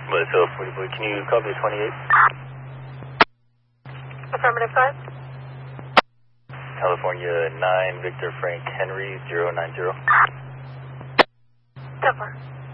So 44, can you copy 28? Affirmative 5. California 9, Victor Frank Henry 090. 10-4.